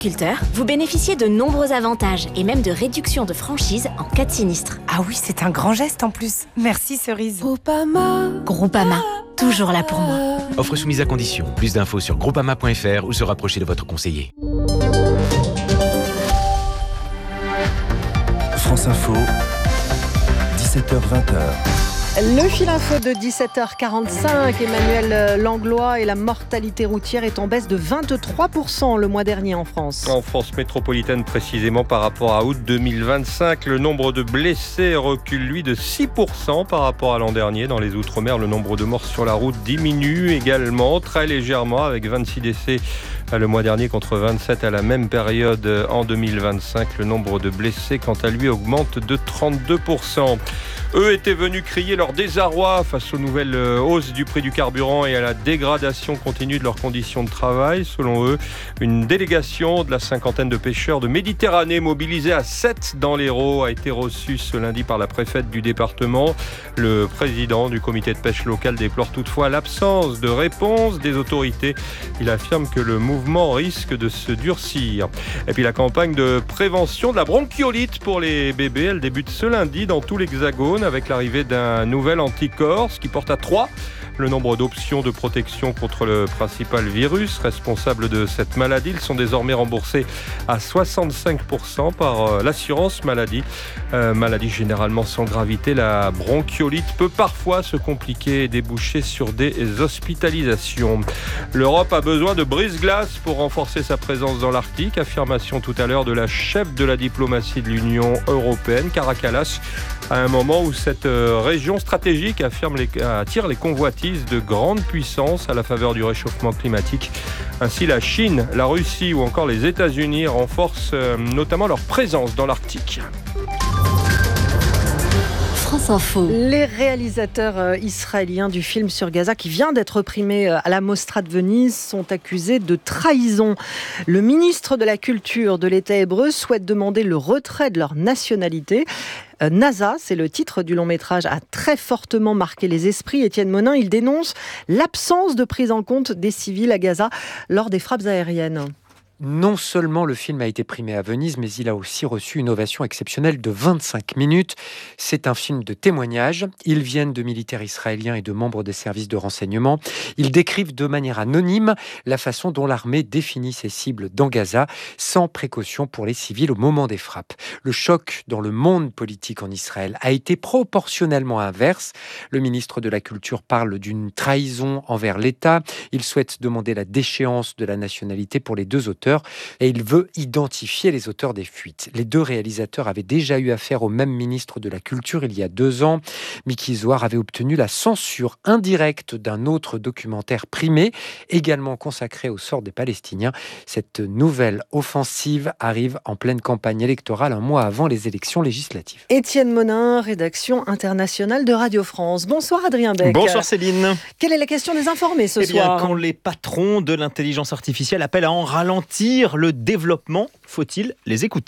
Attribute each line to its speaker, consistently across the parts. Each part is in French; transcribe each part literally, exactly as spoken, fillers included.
Speaker 1: Culteur, vous bénéficiez de nombreux avantages et même de réductions de franchise en cas de sinistre.
Speaker 2: Ah oui, c'est un grand geste en plus. Merci Cerise.
Speaker 1: Groupama. Groupama, toujours là pour moi.
Speaker 3: Offre soumise à condition. Plus d'infos sur groupama point f r ou se rapprocher de votre conseiller.
Speaker 4: France Info, dix-sept heures vingt.
Speaker 5: Le fil info de dix-sept heures quarante-cinq, Emmanuel Langlois, et la mortalité routière est en baisse de vingt-trois pour cent le mois dernier en France.
Speaker 6: En France métropolitaine précisément, par rapport à août deux mille vingt-cinq, le nombre de blessés recule lui de six pour cent par rapport à l'an dernier. Dans les Outre-mer, le nombre de morts sur la route diminue également très légèrement, avec vingt-six décès le mois dernier contre vingt-sept à la même période en deux mille vingt-cinq. Le nombre de blessés, quant à lui, augmente de trente-deux pour cent. Eux étaient venus crier leur désarroi face aux nouvelles hausses du prix du carburant et à la dégradation continue de leurs conditions de travail. Selon eux, une délégation de la cinquantaine de pêcheurs de Méditerranée mobilisés à Sète dans l'Hérault a été reçue ce lundi par la préfète du département. Le président du comité de pêche local déplore toutefois l'absence de réponse des autorités. Il affirme que le mouvement risque de se durcir. Et puis la campagne de prévention de la bronchiolite pour les bébés, elle débute ce lundi dans tout l'Hexagone, avec l'arrivée d'un nouvel anticorps, ce qui porte à trois le nombre d'options de protection contre le principal virus responsable de cette maladie. Ils sont désormais remboursés à soixante-cinq pour cent par l'assurance maladie. Euh, maladie généralement sans gravité, la bronchiolite peut parfois se compliquer et déboucher sur des hospitalisations. L'Europe a besoin de brise-glace pour renforcer sa présence dans l'Arctique. Affirmation tout à l'heure de la chef de la diplomatie de l'Union européenne, Kaja Kallas, à un moment où cette région stratégique affirme les, attire les convoitises de grandes puissances à la faveur du réchauffement climatique. Ainsi, la Chine, la Russie ou encore les États-Unis renforcent euh, notamment leur présence dans l'Arctique.
Speaker 5: France Info. Les réalisateurs israéliens du film sur Gaza, qui vient d'être primé à la Mostra de Venise, sont accusés de trahison. Le ministre de la Culture de l'État hébreu souhaite demander le retrait de leur nationalité. NASA, c'est le titre du long métrage, a très fortement marqué les esprits. Étienne Monin, il dénonce l'absence de prise en compte des civils à Gaza lors des frappes aériennes.
Speaker 7: Non seulement le film a été primé à Venise, mais il a aussi reçu une ovation exceptionnelle de vingt-cinq minutes. C'est un film de témoignage. Ils viennent de militaires israéliens et de membres des services de renseignement. Ils décrivent de manière anonyme la façon dont l'armée définit ses cibles dans Gaza, sans précaution pour les civils au moment des frappes. Le choc dans le monde politique en Israël a été proportionnellement inverse. Le ministre de la Culture parle d'une trahison envers l'État. Il souhaite demander la déchéance de la nationalité pour les deux auteurs. Et il veut identifier les auteurs des fuites. Les deux réalisateurs avaient déjà eu affaire au même ministre de la Culture il y a deux ans. Miki Zohar avait obtenu la censure indirecte d'un autre documentaire primé, également consacré au sort des Palestiniens. Cette nouvelle offensive arrive en pleine campagne électorale, un mois avant les élections législatives.
Speaker 5: Étienne Monin, rédaction internationale de Radio France. Bonsoir Adrien Beck.
Speaker 8: Bonsoir Céline.
Speaker 5: Quelle est la question des informés ce
Speaker 8: eh bien,
Speaker 5: soir ?
Speaker 8: Quand les patrons de l'intelligence artificielle appellent à en ralentir le développement, faut-il les écouter ?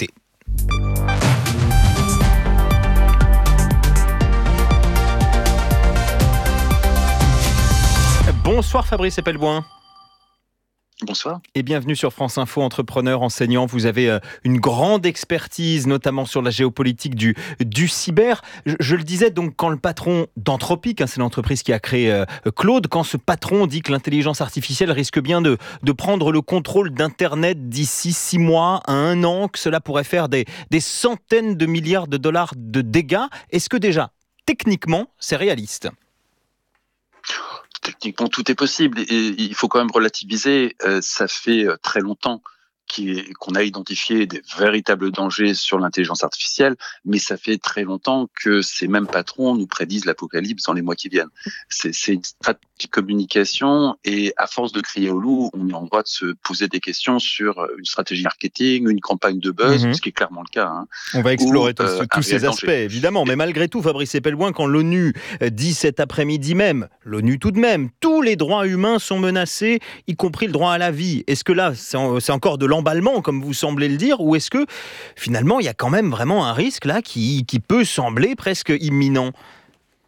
Speaker 8: Bonsoir Fabrice Epelboin.
Speaker 9: Bonsoir.
Speaker 8: Et bienvenue sur France Info, entrepreneur, enseignant. Vous avez euh, une grande expertise, notamment sur la géopolitique du, du cyber. Je, je le disais, donc, quand le patron d'Anthropic, hein, c'est l'entreprise qui a créé euh, Claude, quand ce patron dit que l'intelligence artificielle risque bien de, de prendre le contrôle d'Internet d'ici six mois à un an, que cela pourrait faire des, des centaines de milliards de dollars de dégâts, est-ce que déjà, techniquement, c'est réaliste ?
Speaker 9: Techniquement, tout est possible. Et il faut quand même relativiser. Euh, ça fait très longtemps qu'on a identifié des véritables dangers sur l'intelligence artificielle, mais ça fait très longtemps que ces mêmes patrons nous prédisent l'apocalypse dans les mois qui viennent. C'est, c'est une stratégie de communication et à force de crier au loup, on est en droit de se poser des questions sur une stratégie marketing, une campagne de buzz, mmh. ce qui est clairement le cas. Hein,
Speaker 8: on va explorer
Speaker 9: ou,
Speaker 8: tous,
Speaker 9: euh,
Speaker 8: tous ces aspects, danger. Évidemment, mais malgré tout, Fabrice Epelboin, quand l'ONU dit cet après-midi même, l'ONU tout de même, tous les droits humains sont menacés, y compris le droit à la vie. Est-ce que là, c'est, en, c'est encore de l'emballement, comme vous semblez le dire, ou est-ce que finalement il y a quand même vraiment un risque là qui, qui peut sembler presque imminent ?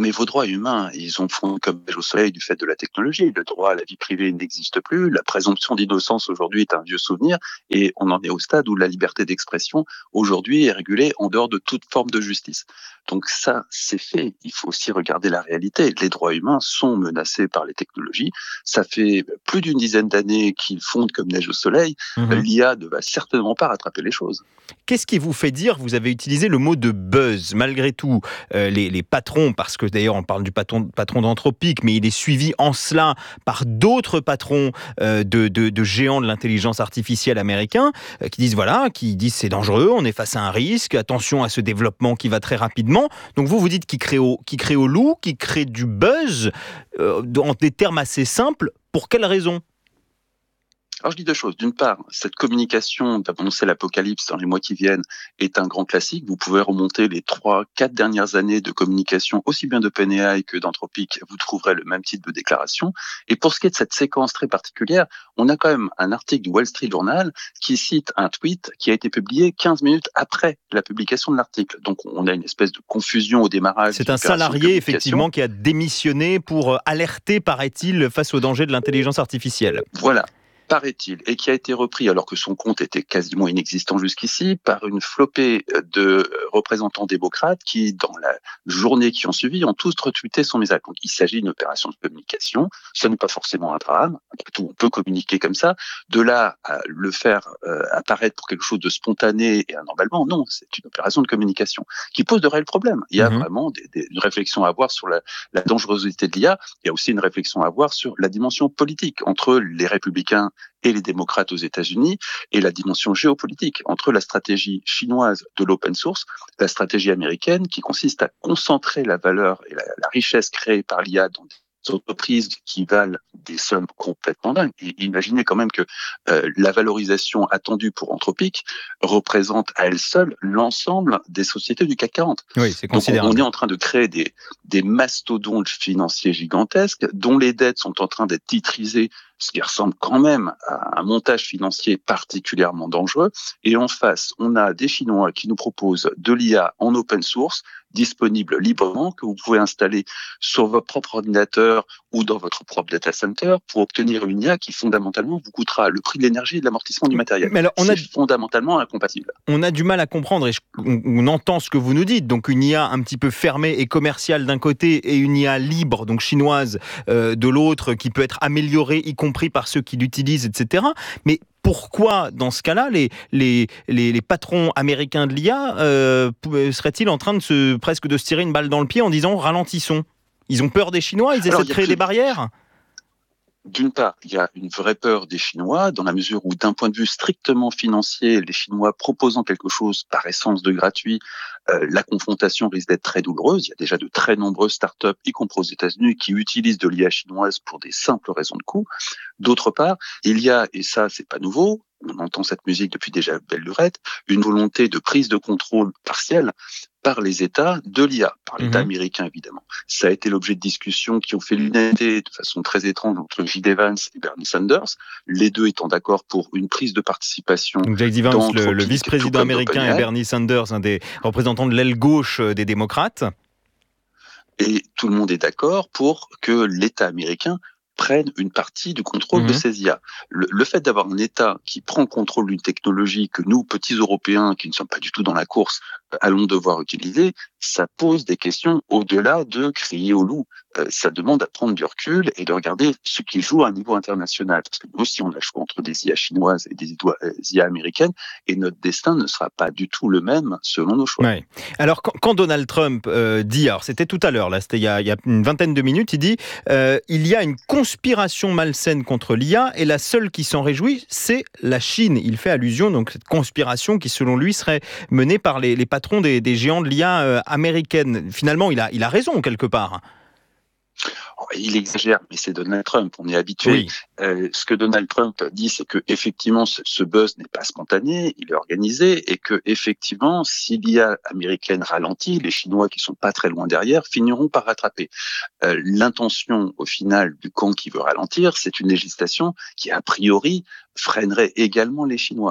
Speaker 9: Mais vos droits humains, ils ont fondu comme neige au soleil du fait de la technologie. Le droit à la vie privée n'existe plus. La présomption d'innocence aujourd'hui est un vieux souvenir. Et on en est au stade où la liberté d'expression aujourd'hui est régulée en dehors de toute forme de justice. Donc ça, c'est fait. Il faut aussi regarder la réalité. Les droits humains sont menacés par les technologies. Ça fait plus d'une dizaine d'années qu'ils fondent comme neige au soleil. Mmh. L'I A ne va certainement pas rattraper les choses.
Speaker 8: Qu'est-ce qui vous fait dire, vous avez utilisé le mot de buzz, malgré tout, euh, les, les patrons, parce que d'ailleurs on parle du patron, patron d'Anthropic, mais il est suivi en cela par d'autres patrons euh, de, de, de géants de l'intelligence artificielle américains, euh, qui disent voilà, qui disent c'est dangereux, on est face à un risque, attention à ce développement qui va très rapidement. Donc vous vous dites qu'il crée au, qu'il crée au loup, qu'il crée du buzz, euh, en des termes assez simples, pour quelle raison ?
Speaker 9: Alors je dis deux choses. D'une part, cette communication d'annoncer l'apocalypse dans les mois qui viennent est un grand classique. Vous pouvez remonter les trois, quatre dernières années de communication, aussi bien d'OpenAI que d'Anthropic, vous trouverez le même type de déclaration. Et pour ce qui est de cette séquence très particulière, on a quand même un article du Wall Street Journal qui cite un tweet qui a été publié quinze minutes après la publication de l'article. Donc on a une espèce de confusion au démarrage.
Speaker 8: C'est un salarié effectivement qui a démissionné pour alerter, paraît-il, face au danger de l'intelligence artificielle.
Speaker 9: Voilà. Paraît-il, et qui a été repris alors que son compte était quasiment inexistant jusqu'ici, par une flopée de représentants démocrates qui, dans la journée qui ont suivi, ont tous retweeté son message. Donc il s'agit d'une opération de communication, ce n'est pas forcément un drame, après tout on peut communiquer comme ça, de là à le faire euh, apparaître pour quelque chose de spontané et anormalement, non, c'est une opération de communication qui pose de réels problèmes. Il y a mmh. vraiment des, des, une réflexion à avoir sur la, la dangerosité de l'I A, il y a aussi une réflexion à avoir sur la dimension politique entre les républicains et les démocrates aux États-Unis, et la dimension géopolitique entre la stratégie chinoise de l'open source, la stratégie américaine qui consiste à concentrer la valeur et la, la richesse créée par l'I A dans des entreprises qui valent des sommes complètement dingues. Et imaginez quand même que euh, la valorisation attendue pour Anthropic représente à elle seule l'ensemble des sociétés du C A C quarante.
Speaker 8: Oui, c'est considérable.
Speaker 9: Donc on, on est en train de créer des, des mastodontes financiers gigantesques dont les dettes sont en train d'être titrisées, ce qui ressemble quand même à un montage financier particulièrement dangereux. Et en face, on a des Chinois qui nous proposent de l'I A en open source, disponible librement, que vous pouvez installer sur votre propre ordinateur ou dans votre propre data center pour obtenir une I A qui fondamentalement vous coûtera le prix de l'énergie et de l'amortissement du matériel.
Speaker 8: Mais alors, on a...
Speaker 9: C'est fondamentalement incompatible.
Speaker 8: On a du mal à comprendre, et je... on entend ce que vous nous dites, donc une I A un petit peu fermée et commerciale d'un côté et une I A libre, donc chinoise, euh, de l'autre, qui peut être améliorée, y compris par ceux qui l'utilisent, et cetera. Mais pourquoi, dans ce cas-là, les, les, les, les patrons américains de l'I A euh, seraient-ils en train de se, presque de se tirer une balle dans le pied en disant « ralentissons ». Ils ont peur des Chinois, ils essaient Alors, de créer plus... des barrières.
Speaker 9: D'une part, il y a une vraie peur des Chinois, dans la mesure où, d'un point de vue strictement financier, les Chinois proposant quelque chose par essence de gratuit, euh, la confrontation risque d'être très douloureuse. Il y a déjà de très nombreuses startups, y compris aux États-Unis, qui utilisent de l'I A chinoise pour des simples raisons de coût. D'autre part, il y a, et ça c'est pas nouveau, on entend cette musique depuis déjà belle lurette, une volonté de prise de contrôle partielle par les États de l'I A, par l'État mmh. américain évidemment. Ça a été l'objet de discussions qui ont fait l'unanimité de façon très étrange entre J D Vance et Bernie Sanders, les deux étant d'accord pour une prise de participation.
Speaker 8: Donc J D Vance, le, le vice-président américain, et Bernie Sanders, un des représentants de l'aile gauche des démocrates.
Speaker 9: Et tout le monde est d'accord pour que l'État américain prennent une partie du contrôle mmh. de ces I A. Le, le fait d'avoir un État qui prend le contrôle d'une technologie que nous, petits Européens, qui ne sommes pas du tout dans la course, allons devoir utiliser, ça pose des questions au-delà de crier au loup. Euh, ça demande à prendre du recul et de regarder ce qui joue à un niveau international. Parce que nous aussi, on a le choix entre des I A chinoises et des I A américaines, et notre destin ne sera pas du tout le même selon nos choix.
Speaker 8: Ouais. Alors, quand, quand Donald Trump euh, dit, alors c'était tout à l'heure, là, c'était il y a, il y a une vingtaine de minutes, il dit euh, il y a une conspiration malsaine contre l'I A, et la seule qui s'en réjouit, c'est la Chine. Il fait allusion donc à cette conspiration qui, selon lui, serait menée par les, les patrons des, des géants de l'I A euh, américaine. Finalement, il a, il a raison quelque part.
Speaker 9: Il exagère, mais c'est Donald Trump, on est habitué.
Speaker 8: Oui.
Speaker 9: Euh, ce que Donald Trump dit, c'est que effectivement, ce, ce buzz n'est pas spontané, il est organisé, et que effectivement, si l'I A américaine ralentit, les Chinois qui sont pas très loin derrière finiront par rattraper. Euh, l'intention, au final, du camp qui veut ralentir, c'est une législation qui, a priori, freinerait également les Chinois.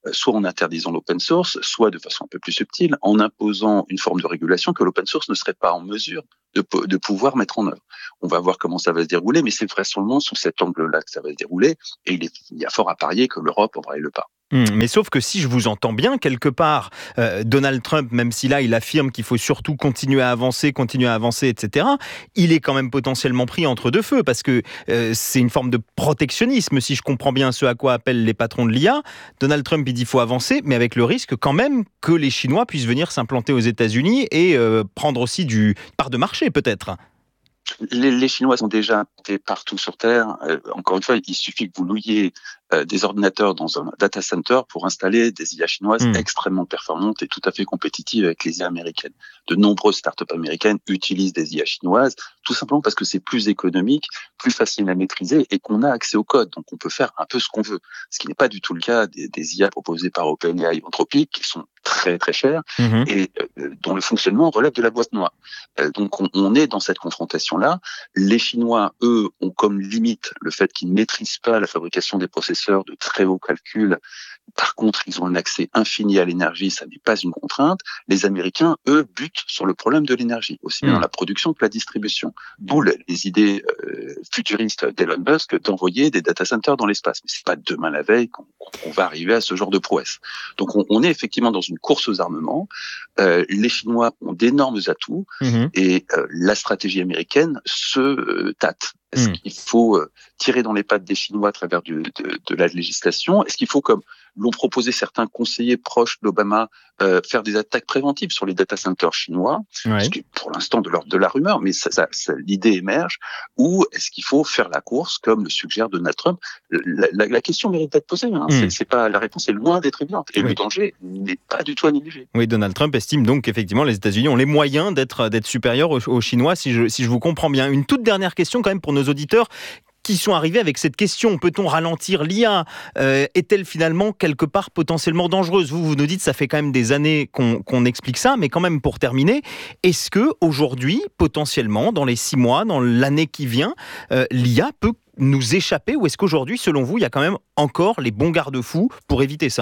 Speaker 9: soit en interdisant l'open source, soit de façon un peu plus subtile, en imposant une forme de régulation que l'open source ne serait pas en mesure de, de pouvoir mettre en œuvre. On va voir comment ça va se dérouler, mais c'est vraisemblablement sous cet angle-là que ça va se dérouler, et il, est, il y a fort à parier que l'Europe aura le pas.
Speaker 8: Mmh, mais sauf que si je vous entends bien, quelque part, euh, Donald Trump, même si là il affirme qu'il faut surtout continuer à avancer, continuer à avancer, et cetera, il est quand même potentiellement pris entre deux feux, parce que euh, c'est une forme de protectionnisme, si je comprends bien ce à quoi appellent les patrons de l'I A. Donald Trump, il dit qu'il faut avancer, mais avec le risque quand même que les Chinois puissent venir s'implanter aux États-Unis et euh, prendre aussi du part de marché, peut-être.
Speaker 9: Les, les Chinois sont déjà implantés partout sur Terre. Euh, encore une fois, il suffit que vous louiez euh, des ordinateurs dans un data center pour installer des I A chinoises mmh. extrêmement performantes et tout à fait compétitives avec les I A américaines. De nombreuses startups américaines utilisent des I A chinoises, tout simplement parce que c'est plus économique, plus facile à maîtriser et qu'on a accès au code. Donc on peut faire un peu ce qu'on veut. Ce qui n'est pas du tout le cas des, des I A proposées par OpenAI et Anthropic, qui sont très très chères mmh. et euh, dont le fonctionnement relève de la boîte noire. Euh, donc on, on est dans cette confrontation-là. Les Chinois, eux, ont comme limite le fait qu'ils ne maîtrisent pas la fabrication des processeurs de très haut calcul. Par contre, ils ont un accès infini à l'énergie, ça n'est pas une contrainte. Les Américains, eux, butent sur le problème de l'énergie, aussi bien mmh. dans la production que la distribution. D'où les idées euh, futuristes d'Elon Musk d'envoyer des data centers dans l'espace. Mais c'est pas demain la veille qu'on, qu'on va arriver à ce genre de prouesse. Donc on, on est effectivement dans une course aux armements. Euh, les Chinois ont d'énormes atouts mmh. et euh, la stratégie américaine se euh, tâte. Est-ce mmh. qu'il faut euh, tirer dans les pattes des Chinois à travers du, de, de la législation ? Est-ce qu'il faut, comme l'ont proposé certains conseillers proches d'Obama, euh, faire des attaques préventives sur les data centers chinois, ouais. ce qui est pour l'instant de l'ordre de la rumeur, mais ça, ça, ça, l'idée émerge, ou est-ce qu'il faut faire la course, comme le suggère Donald Trump ? La, la, la question mérite d'être posée, hein. mmh. c'est, c'est pas, la réponse est loin d'être évidente, et oui. le danger n'est pas du tout à négliger.
Speaker 8: Oui, Donald Trump estime donc qu'effectivement les États-Unis ont les moyens d'être, d'être supérieurs aux, aux Chinois, si je, si je vous comprends bien. Une toute dernière question quand même pour nos auditeurs qui sont arrivés avec cette question. Peut-on ralentir l'I A ? euh, Est-elle finalement quelque part potentiellement dangereuse ? Vous, vous nous dites, ça fait quand même des années qu'on, qu'on explique ça, mais quand même pour terminer, est-ce que aujourd'hui, potentiellement, dans les six mois, dans l'année qui vient, euh, l'I A peut nous échapper, ou est-ce qu'aujourd'hui, selon vous, il y a quand même encore les bons garde-fous pour éviter ça ?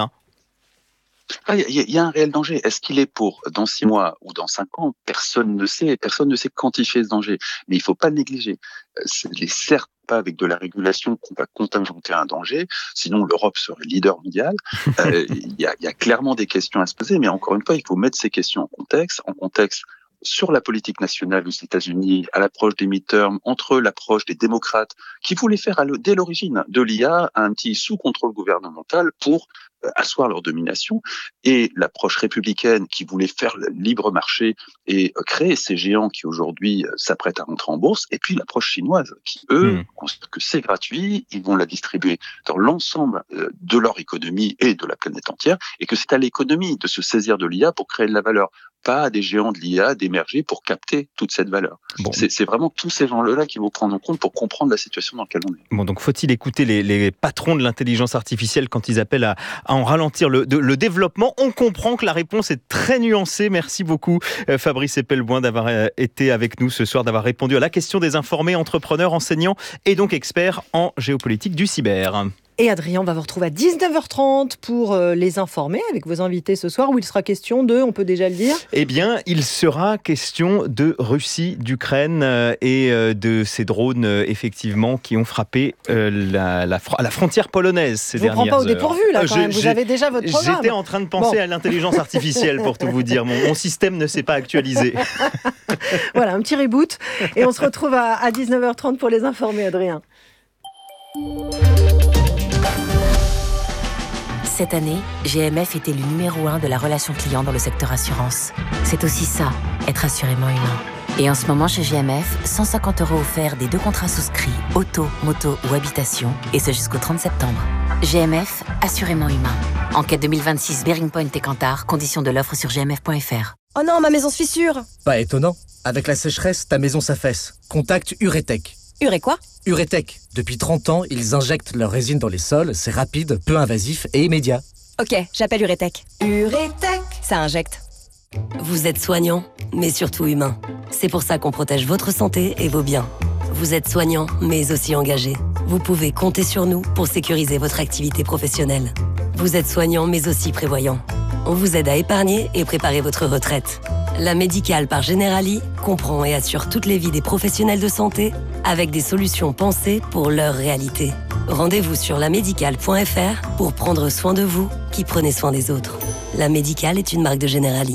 Speaker 9: Il ah, y, y a un réel danger. Est-ce qu'il est pour dans six mois ou dans cinq ans ? Personne ne sait. Personne ne sait quantifier ce danger. Mais il ne faut pas le négliger. C'est certes pas avec de la régulation qu'on va contingenter un danger. Sinon, l'Europe serait leader mondial. euh, il y a, y a clairement des questions à se poser. Mais encore une fois, il faut mettre ces questions en contexte. En contexte sur la politique nationale aux États-Unis, à l'approche des midterms, entre l'approche des démocrates qui voulaient faire à le, dès l'origine de l'I A un petit sous-contrôle gouvernemental pour asseoir leur domination, et l'approche républicaine qui voulait faire le libre marché et créer ces géants qui aujourd'hui s'apprêtent à rentrer en bourse, et puis l'approche chinoise qui, eux, mmh. considèrent que c'est gratuit, ils vont la distribuer dans l'ensemble de leur économie et de la planète entière, et que c'est à l'économie de se saisir de l'I A pour créer de la valeur, pas à des géants de l'I A d'émerger pour capter toute cette valeur. Bon. C'est, c'est vraiment tous ces gens-là qu'il faut prendre en compte pour comprendre la situation dans laquelle on est.
Speaker 8: Bon, donc faut-il écouter les, les patrons de l'intelligence artificielle quand ils appellent à, à en ralentir le, de, le développement ? On comprend que la réponse est très nuancée. Merci beaucoup Fabrice Epelboin d'avoir été avec nous ce soir, d'avoir répondu à la question des informés, entrepreneurs, enseignants et donc experts en géopolitique du cyber.
Speaker 5: Et Adrien, on va vous retrouver à dix-neuf heures trente pour euh, les informer avec vos invités ce soir, où il sera question de, on peut déjà le dire ?
Speaker 8: Eh bien, il sera question de Russie, d'Ukraine euh, et euh, de ces drones, euh, effectivement, qui ont frappé euh, la, la, la frontière polonaise ces
Speaker 5: Je
Speaker 8: dernières heures.
Speaker 5: Je vous prends pas au dépourvu, là, quand même. Vous avez déjà votre programme.
Speaker 8: J'étais en train de penser bon. à l'intelligence artificielle, pour tout vous dire. Mon, mon système ne s'est pas actualisé.
Speaker 5: Voilà, un petit reboot. Et on se retrouve à, à dix-neuf heures trente pour les informer, Adrien.
Speaker 10: Cette année, G M F était le numéro un de la relation client dans le secteur assurance. C'est aussi ça, être assurément humain. Et en ce moment, chez G M F, cent cinquante euros offerts des deux contrats souscrits, auto, moto ou habitation, et ce jusqu'au trente septembre. G M F, assurément humain. Enquête deux mille vingt-six, Bearing Point et Kantar, conditions de l'offre sur g m f point f r.
Speaker 11: Oh non, ma maison se fissure.
Speaker 12: Pas étonnant. Avec la sécheresse, ta maison s'affaisse. Contacte Uretech.
Speaker 11: Uré quoi ?
Speaker 12: Uretech. Depuis trente ans, ils injectent leur résine dans les sols. C'est rapide, peu invasif et immédiat.
Speaker 11: Ok, j'appelle Uretech. Uretech, ça injecte.
Speaker 13: Vous êtes soignant, mais surtout humain. C'est pour ça qu'on protège votre santé et vos biens. Vous êtes soignant, mais aussi engagé. Vous pouvez compter sur nous pour sécuriser votre activité professionnelle. Vous êtes soignant mais aussi prévoyant. On vous aide à épargner et préparer votre retraite. La Médicale par Generali comprend et assure toutes les vies des professionnels de santé avec des solutions pensées pour leur réalité. Rendez-vous sur la médicale point f r pour prendre soin de vous qui prenez soin des autres. La Médicale est une marque de Generali.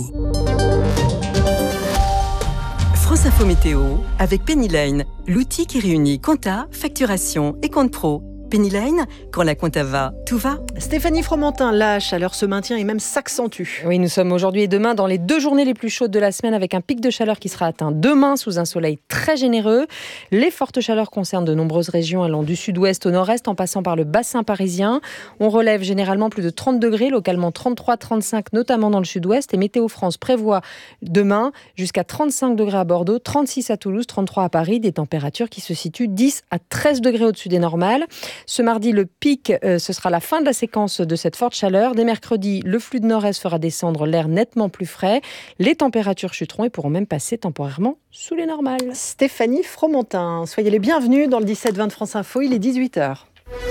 Speaker 14: France Info Météo avec Penny Lane, l'outil qui réunit compta, facturation et compte pro. Penny Lane, quand la compta va, tout va.
Speaker 5: Stéphanie Fromentin, la chaleur se maintient et même s'accentue.
Speaker 15: Oui, nous sommes aujourd'hui et demain dans les deux journées les plus chaudes de la semaine avec un pic de chaleur qui sera atteint demain sous un soleil très généreux. Les fortes chaleurs concernent de nombreuses régions allant du sud-ouest au nord-est en passant par le bassin parisien. On relève généralement plus de trente degrés, localement trente-trois à trente-cinq notamment dans le sud-ouest. Et Météo France prévoit demain jusqu'à trente-cinq degrés à Bordeaux, trente-six à Toulouse, trente-trois à Paris. Des températures qui se situent dix à treize degrés au-dessus des normales. Ce mardi, le pic, euh, ce sera la fin de la séquence de cette forte chaleur. Dès mercredi, le flux de nord-est fera descendre l'air nettement plus frais. Les températures chuteront et pourront même passer temporairement sous les normales.
Speaker 5: Stéphanie Fromentin, soyez les bienvenus dans le dix-sept vingt de France Info, il est dix-huit heures.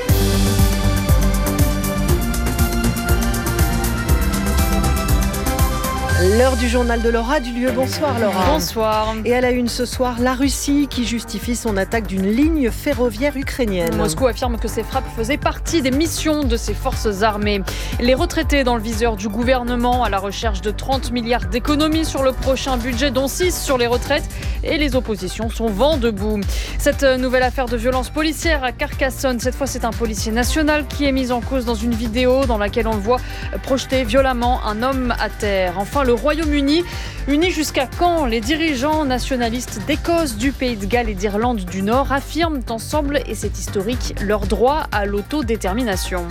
Speaker 5: L'heure du journal de Laura Dulieu. Bonsoir Laura.
Speaker 16: Bonsoir.
Speaker 5: Et à la une ce soir, la Russie qui justifie son attaque d'une ligne ferroviaire ukrainienne.
Speaker 16: Moscou affirme que ces frappes faisaient partie des missions de ses forces armées. Les retraités dans le viseur du gouvernement à la recherche de trente milliards d'économies sur le prochain budget, dont six sur les retraites. Et les oppositions sont vent debout. Cette nouvelle affaire de violence policière à Carcassonne, cette fois c'est un policier national qui est mis en cause dans une vidéo dans laquelle on le voit projeter violemment un homme à terre. Enfin, le Royaume-Uni, uni jusqu'à quand? Les dirigeants nationalistes d'Écosse, du Pays de Galles et d'Irlande du Nord affirment ensemble, et c'est historique, leur droit à l'autodétermination.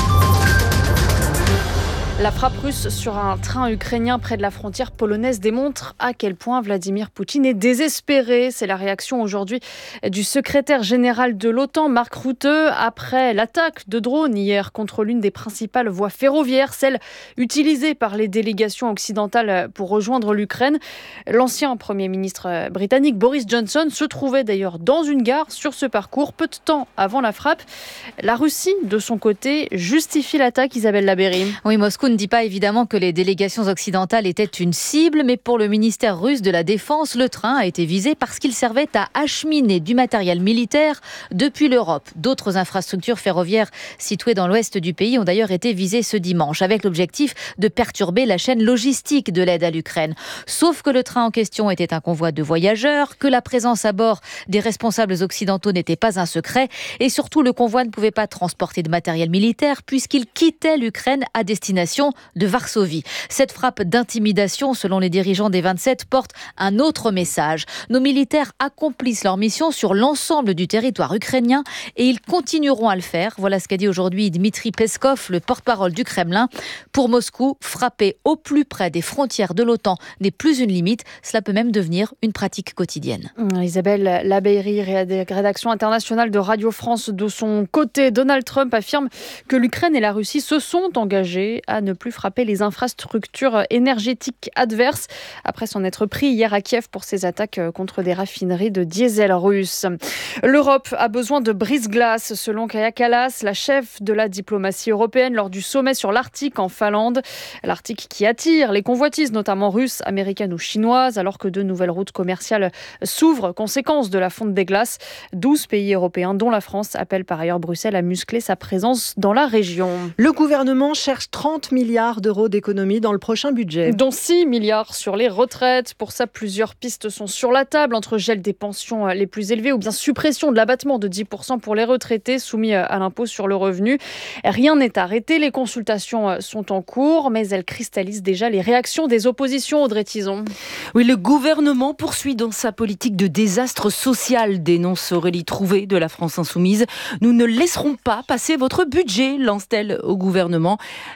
Speaker 16: La frappe russe sur un train ukrainien près de la frontière polonaise démontre à quel point Vladimir Poutine est désespéré. C'est la réaction aujourd'hui du secrétaire général de l'OTAN, Mark Rutte, après l'attaque de drones hier contre l'une des principales voies ferroviaires, celle utilisée par les délégations occidentales pour rejoindre l'Ukraine. L'ancien Premier ministre britannique Boris Johnson se trouvait d'ailleurs dans une gare sur ce parcours peu de temps avant la frappe. La Russie, de son côté, justifie l'attaque. Isabelle Labéry.
Speaker 17: Oui, Moscou ne dit pas évidemment que les délégations occidentales étaient une cible, mais pour le ministère russe de la Défense, le train a été visé parce qu'il servait à acheminer du matériel militaire depuis l'Europe. D'autres infrastructures ferroviaires situées dans l'ouest du pays ont d'ailleurs été visées ce dimanche, avec l'objectif de perturber la chaîne logistique de l'aide à l'Ukraine. Sauf que le train en question était un convoi de voyageurs, que la présence à bord des responsables occidentaux n'était pas un secret, et surtout le convoi ne pouvait pas transporter de matériel militaire puisqu'il quittait l'Ukraine à destination de Varsovie. Cette frappe d'intimidation, selon les dirigeants des vingt-sept, porte un autre message. Nos militaires accomplissent leur mission sur l'ensemble du territoire ukrainien et ils continueront à le faire. Voilà ce qu'a dit aujourd'hui Dmitri Peskov, le porte-parole du Kremlin. Pour Moscou, frapper au plus près des frontières de l'OTAN n'est plus une limite. Cela peut même devenir une pratique quotidienne.
Speaker 16: Isabelle Labeyrie, rédaction internationale de Radio France. De son côté, Donald Trump affirme que l'Ukraine et la Russie se sont engagés à ne plus frapper les infrastructures énergétiques adverses après s'en être pris hier à Kiev pour ses attaques contre des raffineries de diesel russes. L'Europe a besoin de brise-glace, selon Kaja Kallas, la chef de la diplomatie européenne lors du sommet sur l'Arctique en Finlande. L'Arctique qui attire les convoitises, notamment russes, américaines ou chinoises, alors que de nouvelles routes commerciales s'ouvrent, conséquence de la fonte des glaces. douze pays européens, dont la France, appellent par ailleurs Bruxelles à muscler sa présence dans la région.
Speaker 5: Le gouvernement cherche trente milliards d'euros d'économies dans le prochain budget.
Speaker 16: Dont six milliards sur les retraites. Pour ça, plusieurs pistes sont sur la table, entre gel des pensions les plus élevées ou bien suppression de l'abattement de dix pour cent pour les retraités soumis à l'impôt sur le revenu. Rien n'est arrêté, les consultations sont en cours, mais elles cristallisent déjà les réactions des oppositions, Audrey Tison.
Speaker 18: Oui, le gouvernement poursuit dans sa politique de désastre social, dénonce Aurélie Trouvé de la France Insoumise. Nous ne laisserons pas passer votre budget, lance-t-elle au gouvernement. La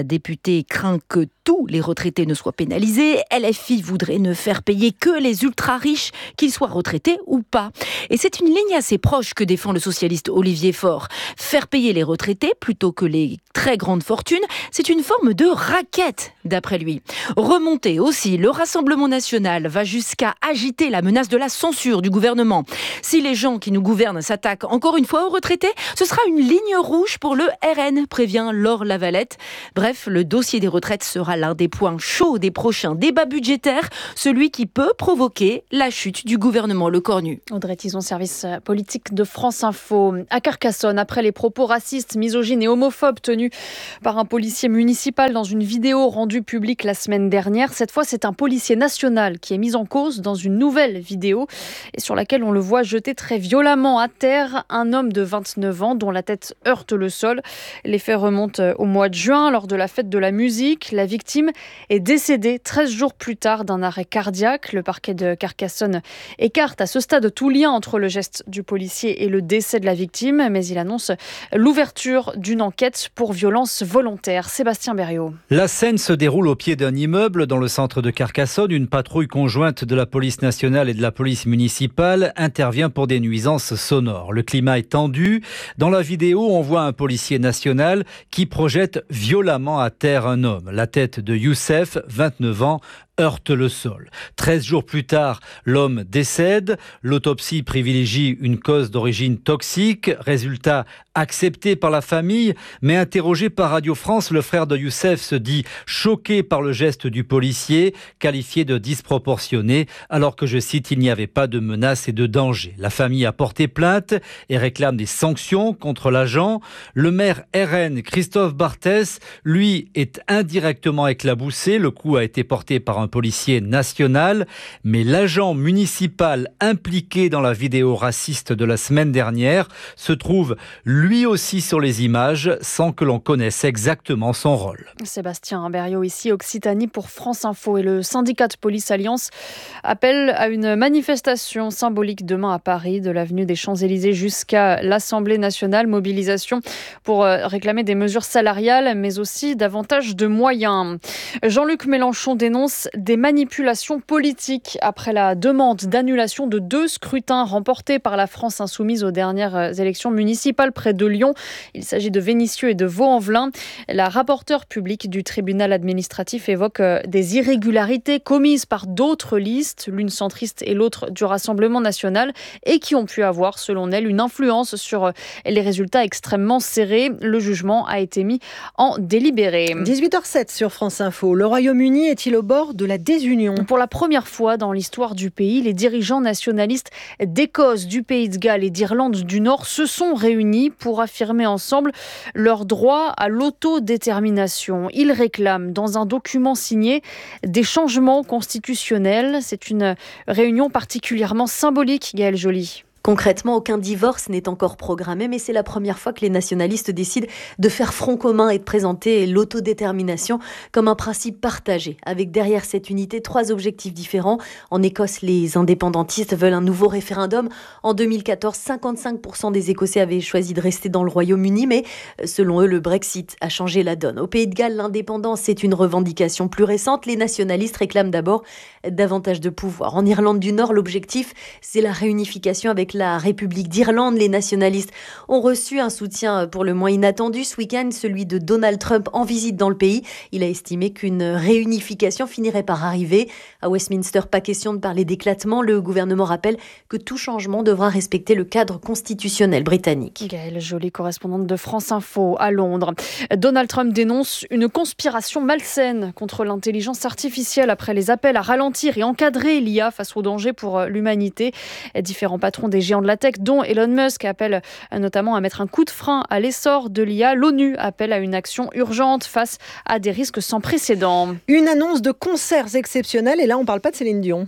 Speaker 18: députée craint que tous les retraités ne soient pénalisés. L F I voudrait ne faire payer que les ultra-riches, qu'ils soient retraités ou pas. Et c'est une ligne assez proche que défend le socialiste Olivier Faure. Faire payer les retraités plutôt que les très grandes fortunes, c'est une forme de raquette, d'après lui. Remonter aussi, le Rassemblement national va jusqu'à agiter la menace de la censure du gouvernement. Si les gens qui nous gouvernent s'attaquent encore une fois aux retraités, ce sera une ligne rouge pour le R N, prévient Laure Lavalette. Bref, le dossier des retraites sera l'un des points chauds des prochains débats budgétaires, celui qui peut provoquer la chute du gouvernement Lecornu.
Speaker 16: Audrey Tison, service politique de France Info. À Carcassonne, après les propos racistes, misogynes et homophobes tenus par un policier municipal dans une vidéo rendue publique la semaine dernière, cette fois c'est un policier national qui est mis en cause dans une nouvelle vidéo et sur laquelle on le voit jeter très violemment à terre un homme de vingt-neuf ans dont la tête heurte le sol. Les faits remontent au mois de juin lors de la fête de la musique. La victime est décédée treize jours plus tard d'un arrêt cardiaque. Le parquet de Carcassonne écarte à ce stade tout lien entre le geste du policier et le décès de la victime, mais il annonce l'ouverture d'une enquête pour violence volontaire. Sébastien Berriot.
Speaker 19: La scène se déroule au pied d'un immeuble dans le centre de Carcassonne. Une patrouille conjointe de la police nationale et de la police municipale intervient pour des nuisances sonores. Le climat est tendu. Dans la vidéo, on voit un policier national qui projette violemment à terre un homme. La tête de Youssef, vingt-neuf ans, heurte le sol. Treize jours plus tard, l'homme décède. L'autopsie privilégie une cause d'origine toxique. Résultat accepté par la famille, mais interrogé par Radio France, le frère de Youssef se dit choqué par le geste du policier, qualifié de disproportionné, alors que, je cite, il n'y avait pas de menace et de danger. La famille a porté plainte et réclame des sanctions contre l'agent. Le maire R N, Christophe Barthès, lui, est indirectement éclaboussé. Le coup a été porté par un policier national, mais l'agent municipal impliqué dans la vidéo raciste de la semaine dernière se trouve lui aussi sur les images sans que l'on connaisse exactement son rôle.
Speaker 16: Sébastien Berriot ici, Occitanie pour France Info, et le syndicat de police Alliance appelle à une manifestation symbolique demain à Paris, de l'avenue des Champs-Élysées jusqu'à l'Assemblée nationale. Mobilisation pour réclamer des mesures salariales, mais aussi davantage de moyens. Jean-Luc Mélenchon dénonce des manipulations politiques après la demande d'annulation de deux scrutins remportés par la France insoumise aux dernières élections municipales près de Lyon. Il s'agit de Vénissieux et de Vaux-en-Velin. La rapporteure publique du tribunal administratif évoque des irrégularités commises par d'autres listes, l'une centriste et l'autre du Rassemblement national, et qui ont pu avoir, selon elle, une influence sur les résultats extrêmement serrés. Le jugement a été mis en délibéré.
Speaker 5: dix-huit heures zéro sept sur France Info. Le Royaume-Uni est-il au bord de la désunion?
Speaker 16: Pour la première fois dans l'histoire du pays, les dirigeants nationalistes d'Écosse, du Pays de Galles et d'Irlande du Nord se sont réunis pour affirmer ensemble leur droit à l'autodétermination. Ils réclament dans un document signé des changements constitutionnels. C'est une réunion particulièrement symbolique, Gaëlle Joly.
Speaker 20: Concrètement, aucun divorce n'est encore programmé, mais c'est la première fois que les nationalistes décident de faire front commun et de présenter l'autodétermination comme un principe partagé, avec derrière cette unité trois objectifs différents. En Écosse, les indépendantistes veulent un nouveau référendum. En deux mille quatorze, cinquante-cinq pour cent des Écossais avaient choisi de rester dans le Royaume-Uni, mais selon eux, le Brexit a changé la donne. Au Pays de Galles, l'indépendance est une revendication plus récente. Les nationalistes réclament d'abord davantage de pouvoir. En Irlande du Nord, l'objectif, c'est la réunification avec la République d'Irlande. Les nationalistes ont reçu un soutien pour le moins inattendu ce week-end, celui de Donald Trump en visite dans le pays. Il a estimé qu'une réunification finirait par arriver. À Westminster, pas question de parler d'éclatement. Le gouvernement rappelle que tout changement devra respecter le cadre constitutionnel britannique.
Speaker 16: Gaëlle Joly, correspondante de France Info à Londres. Donald Trump dénonce une conspiration malsaine contre l'intelligence artificielle après les appels à ralentir et encadrer l'I A face aux dangers pour l'humanité. Différents patrons des géants de la tech, dont Elon Musk, appellent notamment à mettre un coup de frein à l'essor de l'I A. L'ONU appelle à une action urgente face à des risques sans précédent.
Speaker 5: Une annonce de concerts exceptionnels, et là on ne parle pas de Céline Dion.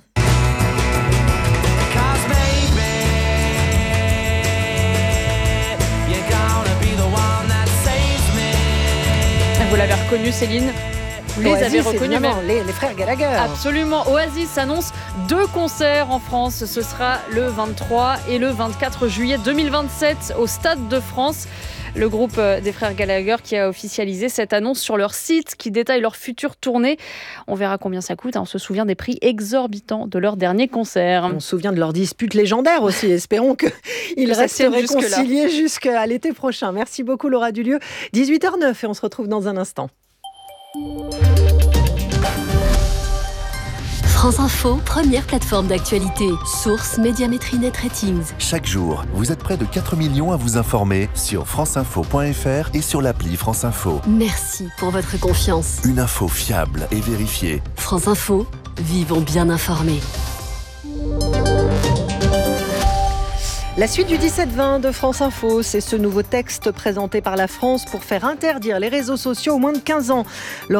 Speaker 16: Vous l'avez reconnue, Céline? Vous les avez reconnus, même
Speaker 5: les, les frères Gallagher.
Speaker 16: Absolument. Oasis annonce deux concerts en France. Ce sera le vingt-trois et le vingt-quatre juillet deux mille vingt-sept au Stade de France. Le groupe des frères Gallagher qui a officialisé cette annonce sur leur site qui détaille leur future tournée. On verra combien ça coûte. On se souvient des prix exorbitants de leur dernier concert.
Speaker 5: On se souvient de leur dispute légendaire aussi. Espérons qu'ils restent réconciliés jusqu'à l'été prochain. Merci beaucoup Laura Dulieu. dix-huit heures neuf et on se retrouve dans un instant.
Speaker 21: France Info, première plateforme d'actualité. Source Médiamétrie Net Ratings.
Speaker 4: Chaque jour, vous êtes près de quatre millions à vous informer sur franceinfo point f r et sur l'appli France Info.
Speaker 21: Merci pour votre confiance.
Speaker 4: Une info fiable et vérifiée.
Speaker 21: France Info, vivons bien informés.
Speaker 5: La suite du dix-sept vingt de France Info, c'est ce nouveau texte présenté par la France pour faire interdire les réseaux sociaux aux moins de quinze ans.